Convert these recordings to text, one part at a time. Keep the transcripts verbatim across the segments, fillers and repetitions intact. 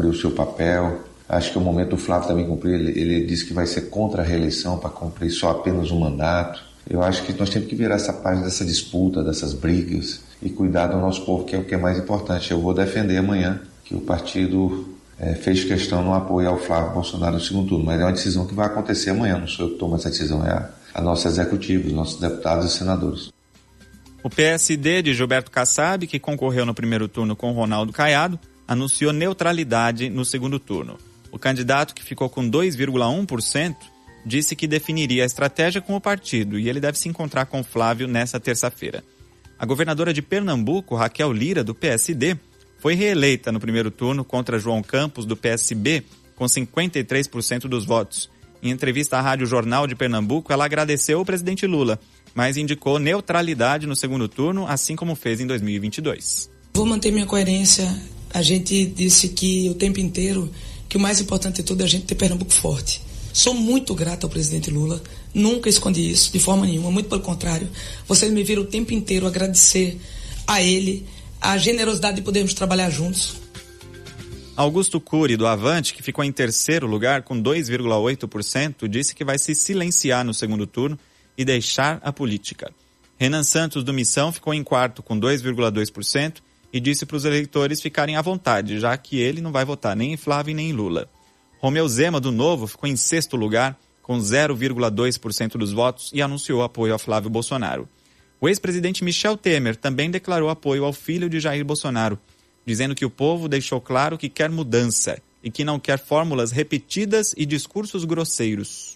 o seu papel. Acho que é o momento do Flávio também cumprir. Ele, ele disse que vai ser contra a reeleição para cumprir só apenas um mandato. Eu acho que nós temos que virar essa página dessa disputa, dessas brigas e cuidar do nosso povo, que é o que é mais importante. Eu vou defender amanhã que o partido é, fez questão no apoio ao Flávio Bolsonaro no segundo turno, mas é uma decisão que vai acontecer amanhã. Não sou eu que tomo essa decisão, é a, a nossa executiva, os nossos deputados e senadores. O P S D de Gilberto Kassab, que concorreu no primeiro turno com Ronaldo Caiado, anunciou neutralidade no segundo turno. O candidato, que ficou com dois vírgula um por cento, disse que definiria a estratégia com o partido e ele deve se encontrar com Flávio nesta terça-feira. A governadora de Pernambuco, Raquel Lira, do P S D, foi reeleita no primeiro turno contra João Campos, do P S B, com cinquenta e três por cento dos votos. Em entrevista à Rádio Jornal de Pernambuco, ela agradeceu o presidente Lula, mas indicou neutralidade no segundo turno, assim como fez em dois mil e vinte e dois. Vou manter minha coerência. A gente disse que o tempo inteiro que o mais importante de tudo é a gente ter Pernambuco forte. Sou muito grata ao presidente Lula, nunca escondi isso, de forma nenhuma, muito pelo contrário. Vocês me viram o tempo inteiro agradecer a ele a generosidade de podermos trabalhar juntos. Augusto Cury, do Avante, que ficou em terceiro lugar com dois vírgula oito por cento, disse que vai se silenciar no segundo turno e deixar a política. Renan Santos, do Missão, ficou em quarto com dois vírgula dois por cento e disse para os eleitores ficarem à vontade, já que ele não vai votar nem em Flávio nem em Lula. Romeu Zema, do Novo, ficou em sexto lugar com zero vírgula dois por cento dos votos e anunciou apoio a Flávio Bolsonaro. O ex-presidente Michel Temer também declarou apoio ao filho de Jair Bolsonaro, dizendo que o povo deixou claro que quer mudança e que não quer fórmulas repetidas e discursos grosseiros.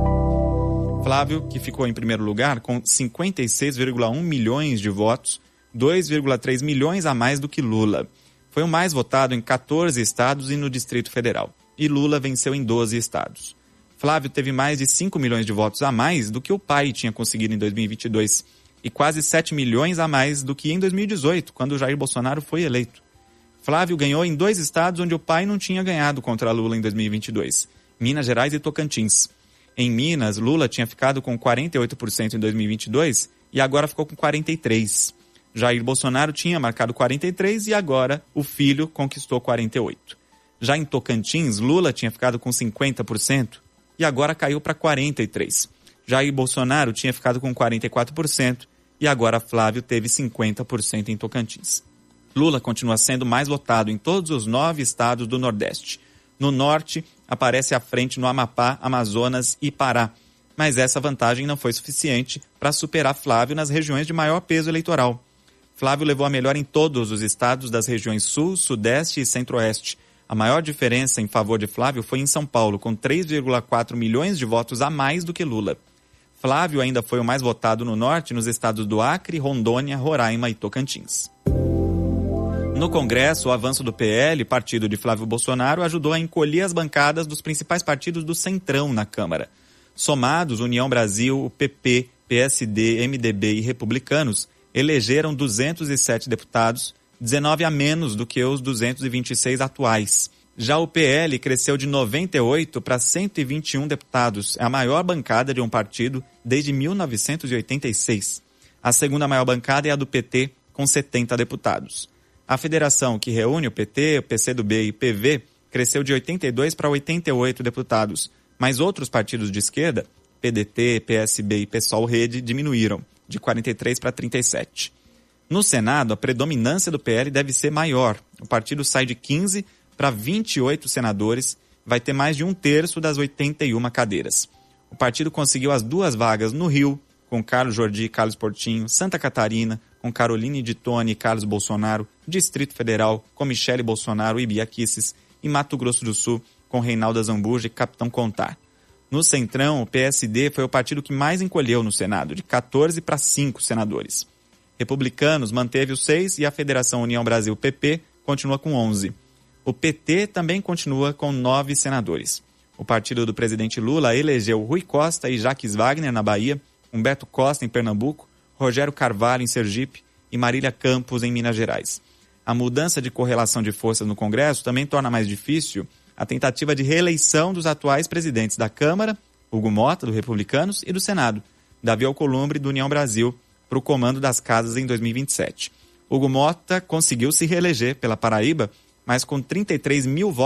Flávio, que ficou em primeiro lugar com cinquenta e seis vírgula um milhões de votos, dois vírgula três milhões a mais do que Lula. Foi o mais votado em catorze estados e no Distrito Federal. E Lula venceu em doze estados. Flávio teve mais de cinco milhões de votos a mais do que o pai tinha conseguido em dois mil e vinte e dois e quase sete milhões a mais do que em dois mil e dezoito, quando Jair Bolsonaro foi eleito. Flávio ganhou em dois estados onde o pai não tinha ganhado contra Lula em dois mil e vinte e dois, Minas Gerais e Tocantins. Em Minas, Lula tinha ficado com quarenta e oito por cento em dois mil e vinte e dois e agora ficou com quarenta e três por cento. Jair Bolsonaro tinha marcado quarenta e três por cento e agora o filho conquistou quarenta e oito por cento. Já em Tocantins, Lula tinha ficado com cinquenta por cento e agora caiu para quarenta e três por cento. Jair Bolsonaro tinha ficado com quarenta e quatro por cento e agora Flávio teve cinquenta por cento em Tocantins. Lula continua sendo mais votado em todos os nove estados do Nordeste. No Norte, aparece à frente no Amapá, Amazonas e Pará. Mas essa vantagem não foi suficiente para superar Flávio nas regiões de maior peso eleitoral. Flávio levou a melhor em todos os estados das regiões Sul, Sudeste e Centro-Oeste. A maior diferença em favor de Flávio foi em São Paulo, com três vírgula quatro milhões de votos a mais do que Lula. Flávio ainda foi o mais votado no Norte, nos estados do Acre, Rondônia, Roraima e Tocantins. No Congresso, o avanço do P L, partido de Flávio Bolsonaro, ajudou a encolher as bancadas dos principais partidos do Centrão na Câmara. Somados, União Brasil, o P P, P S D, M D B e Republicanos elegeram duzentos e sete deputados, dezenove a menos do que os duzentos e vinte e seis atuais. Já o P L cresceu de noventa e oito para cento e vinte e um deputados. É a maior bancada de um partido desde mil novecentos e oitenta e seis. A segunda maior bancada é a do P T, com setenta deputados. A federação, que reúne o P T, o P C do B e o P V, cresceu de oitenta e dois para oitenta e oito deputados. Mas outros partidos de esquerda, P D T, P S B e PSOL Rede, diminuíram, de quarenta e três para trinta e sete. No Senado, a predominância do P L deve ser maior. O partido sai de quinze para vinte e oito senadores, vai ter mais de um terço das oitenta e uma cadeiras. O partido conseguiu as duas vagas no Rio, com Carlos Jordi e Carlos Portinho, Santa Catarina, com Caroline de Tone e Carlos Bolsonaro, Distrito Federal, com Michele Bolsonaro e Bia Kicis, e Mato Grosso do Sul, com Reinaldo Azambuja e Capitão Contar. No Centrão, o P S D foi o partido que mais encolheu no Senado, de quatorze para cinco senadores. Republicanos manteve os seis e a Federação União Brasil P P continua com onze. O P T também continua com nove senadores. O partido do presidente Lula elegeu Rui Costa e Jacques Wagner na Bahia, Humberto Costa em Pernambuco, Rogério Carvalho em Sergipe e Marília Campos em Minas Gerais. A mudança de correlação de forças no Congresso também torna mais difícil a tentativa de reeleição dos atuais presidentes da Câmara, Hugo Mota, do Republicanos, e do Senado, Davi Alcolumbre, do União Brasil, para o comando das casas em dois mil e vinte e sete. Hugo Mota conseguiu se reeleger pela Paraíba, mas com trinta e três mil votos